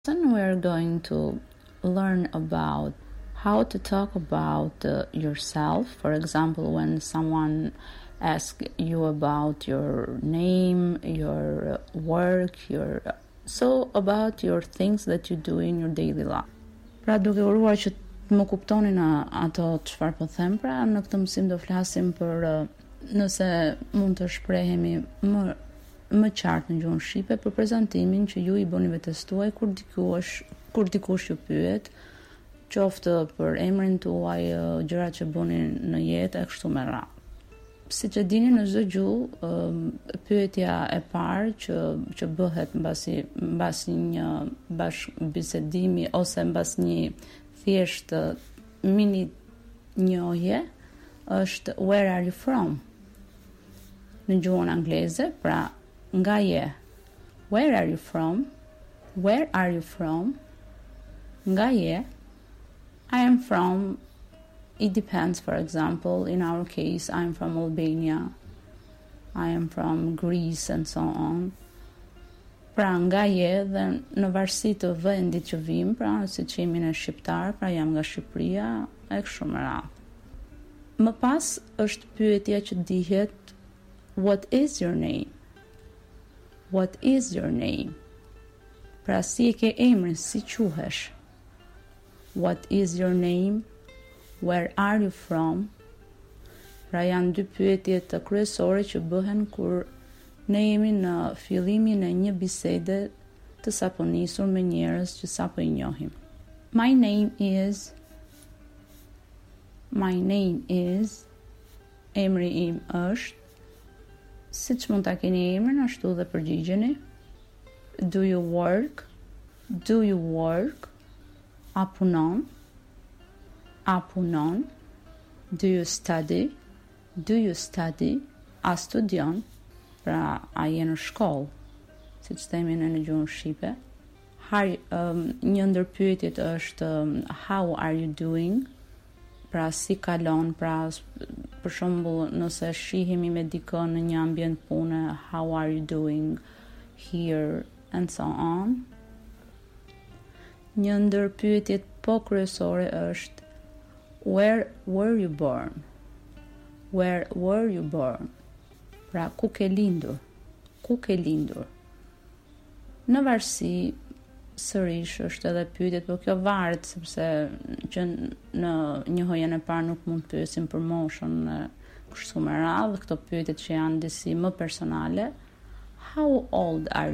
Then we're going to learn about how to talk about yourself. For example, when someone asks you about your name, your work, about your things that you do in your daily life. Pra duke uruar që më kuptonin ato çfarë po them, pra në këtë mësim do flasim për nëse mund të shprehemi më qartë në gjuhën shqipe për prezantimin që ju i bëni vetes tuaj kur dikush ju pyet, qoftë për emrin tuaj, gjërat që bëni në jetë e kështu me radhë. Siç e dini, në çdo gjuhë, pyetja e parë që bëhet mbasi një bashkëbisedimi ose mbas një thjesht mini njohje është where are you from? Në gjuhën angleze, pra nga je. Where are you from? Where are you from? Nga je. I am from, it depends, for example, in our case, I am from Albania, I am from Greece, and so on. Pra nga je dhe në varësi të vendit që vim, pra si që jemi në shqiptar, pra jam nga Shqipëria, e kështu me radhë. Më pas është pyetja që dihet, what is your name? What is your name? Pra si e ke emrin, si quhesh? What is your name? Where are you from? Pra janë dy pyetje të kryesore që bëhen kur ne jemi në fillimin e një bisede të saponisur me njerëz që sapo i njohim. My name is, emri im është, siç mund ta keni emrin ashtu dhe përgjigjeni. Do you work? A punon? Do you study? A studion? Pra a je në shkollë, siç themi në gjuhën shqipe. Një ndër pyetjet është how are you doing? Pra si kalon, pra për shembull nëse shihemi me dikën në një ambient pune, how are you doing here, and so on. Një ndër pyetjet po kryesore është where were you born? Pra ku ke lindur? Në varësi sërish është edhe pyetjet, por kjo varet sepse që në njohjen e parë nuk mund të pyesim për moshën kështu me radhë, këto pyetjet që janë disi më personale. How old are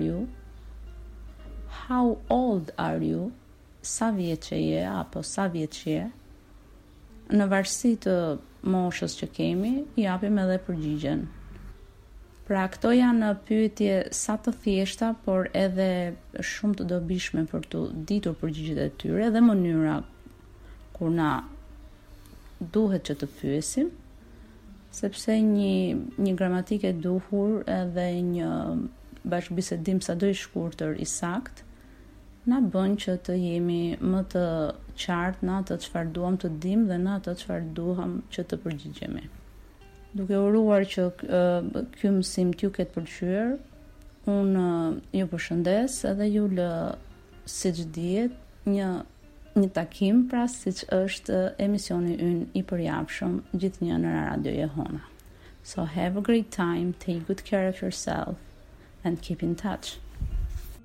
you? Sa vjeç je apo sa vjeç je? Në varësi të moshës që kemi, japim edhe përgjigjen. Pra këto janë pyetje sa të thjeshta, por edhe shumë të dobishme për të ditur përgjigjet e tyre dhe mënyra kur na duhet që të pyesim, sepse një gramatikë e duhur edhe një bashkëbisedim sado i shkurtër i sakt na bën që të jemi më të qartë në atë çfarë duam të dimë dhe në atë çfarë duam që të përgjigjemi. Duke uruar që ky mësim t'ju ketë pëlqyer, unë ju përshëndes edhe ju lë siç dihet një takim, pra siç është emisioni ynë i përjapshëm gjithnjë në Radio Jehona. So have a great time, take good care of yourself and keep in touch.